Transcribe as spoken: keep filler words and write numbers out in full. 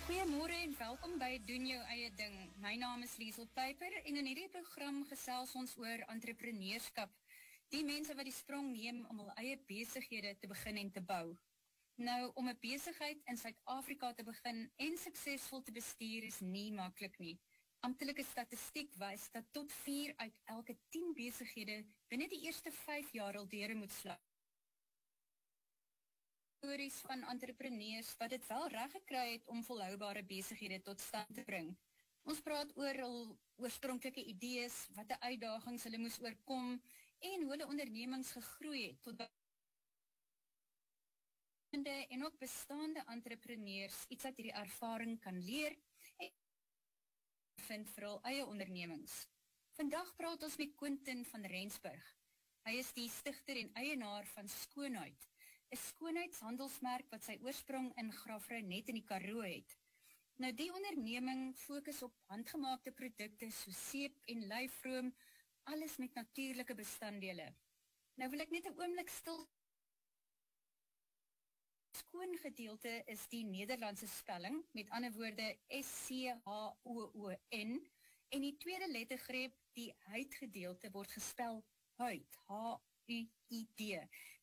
Goeiemôre en welkom by Doen Jou Eie Ding. My naam is Liesel Pijper en in hierdie program gesels ons oor entrepreneurskap, die mense wat die sprong neem om hul eie besighede te begin en te bou. Nou, om 'n besigheid in Suid-Afrika te begin en suksesvol te bestuur is nie maklik nie. Amptelike statistiek wys dat tot vier uit elke tien besighede binne die eerste vyf jaar al deure moet slaan. Stories van entrepreneurs wat het wel reg gekry het om volhoubare besighede tot stand te bring. Ons praat oor hul oorspronklike idees, wat die uitdagings hulle moes oorkom en hoe hulle ondernemings gegroei het tot en ook bestaande entrepreneurs iets uit hierdie ervaring kan leer en vind vir hul eie ondernemings. Vandag praat ons met Quentin van Rensburg. Hy is die stigter en eienaar van Skoonheid, 'n skoonheidshandelsmerk wat sy oorsprong in Graafrenet in die Karoo het. Nou die onderneming fokus op handgemaakte produkte soos seep en lyfroom, alles met natuurlike bestanddele. Nou wil ek net 'n oomblik stil. Skoon gedeelte is die Nederlandse spelling, met ander woorde S C H O O N, en die tweede lettergreep, die huid gedeelte, word gespel huid, H U I D.